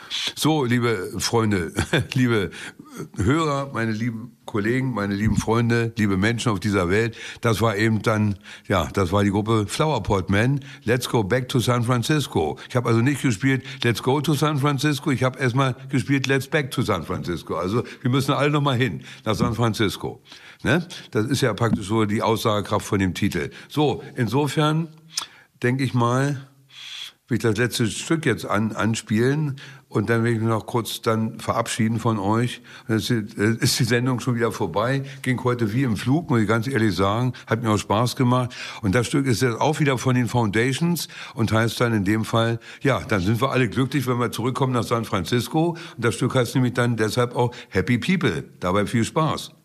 So, liebe Freunde, liebe Hörer, meine lieben Kollegen, meine lieben Freunde, liebe Menschen auf dieser Welt, das war eben dann, das war die Gruppe Flower Pot Man. Let's go back to San Francisco. Ich habe also nicht gespielt Let's go to San Francisco, ich habe erstmal gespielt Let's back to San Francisco. Also wir müssen alle nochmal hin, nach San Francisco. Ne? Das ist ja praktisch so die Aussagekraft von dem Titel. So, insofern denke ich mal, will ich das letzte Stück jetzt anspielen und dann will ich mich noch kurz dann verabschieden von euch. Ist die Sendung schon wieder vorbei, ging heute wie im Flug, muss ich ganz ehrlich sagen, hat mir auch Spaß gemacht. Und das Stück ist jetzt auch wieder von den Foundations und heißt dann in dem Fall, dann sind wir alle glücklich, wenn wir zurückkommen nach San Francisco. Und das Stück heißt nämlich dann deshalb auch Happy People. Dabei viel Spaß.